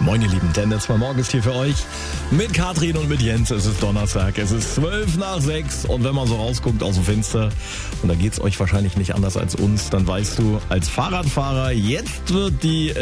Moin ihr Lieben, denn der 2 Morgen ist hier für euch mit Katrin und mit Jens. Es ist Donnerstag, es ist 5:12 und wenn man so rausguckt aus dem Fenster, und da geht's euch wahrscheinlich nicht anders als uns, dann weißt du, als Fahrradfahrer, jetzt wird die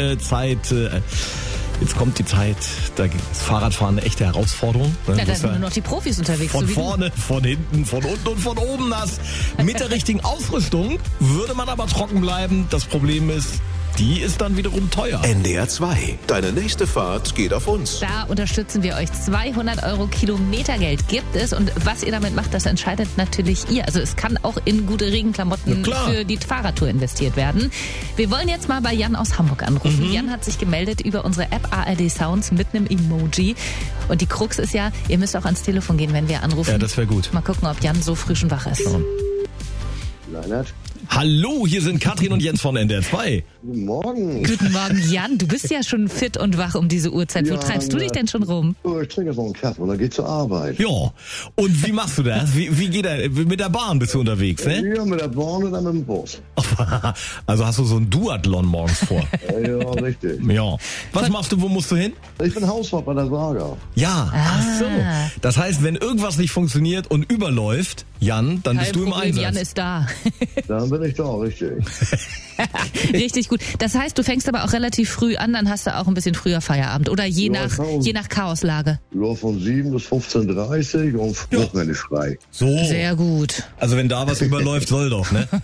jetzt kommt die Zeit, da ist Fahrradfahren eine echte Herausforderung. Ja, da sind nur noch die Profis unterwegs. Von so vorne, von hinten, von unten und von oben nass. Mit der richtigen Ausrüstung würde man aber trocken bleiben. Das Problem ist, die ist dann wiederum teuer. NDR 2. Deine nächste Fahrt geht auf uns. Da unterstützen wir euch. 200 € Kilometergeld gibt es. Und was ihr damit macht, das entscheidet natürlich ihr. Also es kann auch in gute Regenklamotten für die Fahrradtour investiert werden. Wir wollen jetzt mal bei Jan aus Hamburg anrufen. Jan hat sich gemeldet über unsere App ARD Sounds mit einem Emoji. Und die Krux ist ja, ihr müsst auch ans Telefon gehen, wenn wir anrufen. Ja, das wäre gut. Mal gucken, ob Jan so früh schon wach ist. Leinert. Hallo, hier sind Katrin und Jens von NDR 2. Guten Morgen. Guten Morgen, Jan. Du bist ja schon fit und wach um diese Uhrzeit. Wo treibst du dich denn schon rum? Oh, ich trinke jetzt noch einen Kaffee und dann geht's zur Arbeit. Ja, und wie machst du das? Wie geht das? Mit der Bahn bist du unterwegs, ne? Ja, mit der Bahn oder mit dem Bus. Also hast du so ein Duathlon morgens vor? Ja, richtig. Ja. Was machst du, wo musst du hin? Ich bin Hauswart bei der Saga. Ja, ach so. Das heißt, wenn irgendwas nicht funktioniert und überläuft, Jan, dann bist du im Einsatz. Jan ist da. Dann bin ich da, richtig. Richtig gut. Das heißt, du fängst aber auch relativ früh an, dann hast du auch ein bisschen früher Feierabend. Oder je nach Chaoslage. Ja, von 7 bis 15:30 und Wochenende frei. So. Sehr gut. Also wenn da was überläuft, soll doch, ne?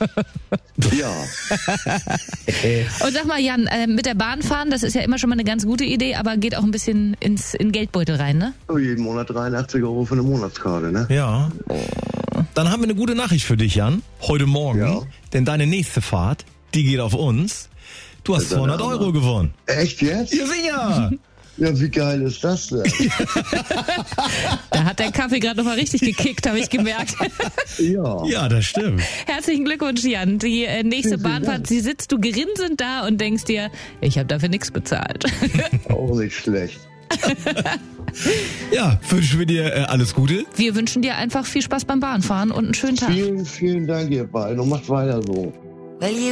Ja. Und sag mal, Jan, mit der Bahn fahren, das ist ja immer schon mal eine ganz gute Idee, aber geht auch ein bisschen in Geldbeutel rein, ne? Jeden Monat 83 € für eine Monatskarte, ne? Ja. Dann haben wir eine gute Nachricht für dich, Jan. Heute Morgen. Ja. Denn deine nächste Fahrt, die geht auf uns. Du hast 200 € gewonnen. Echt jetzt? Ja, sicher. Ja, wie geil ist das denn? Da hat der Kaffee gerade nochmal richtig gekickt, habe ich gemerkt. Ja. Ja, das stimmt. Herzlichen Glückwunsch, Jan. Die nächste Bahnfahrt, sie sitzt du grinsend da und denkst dir, ich habe dafür nichts bezahlt. Auch nicht schlecht. Ja, wünschen wir dir alles Gute. Wir wünschen dir einfach viel Spaß beim Bahnfahren und einen schönen Tag. Vielen, vielen Dank, ihr beiden. Und macht weiter so.